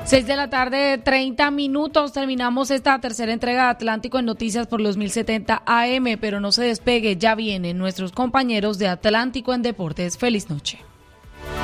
6:30 p.m. Terminamos esta tercera entrega de Atlántico en Noticias por los 1070 AM, pero no se despegue, ya vienen nuestros compañeros de Atlántico en Deportes. Feliz noche.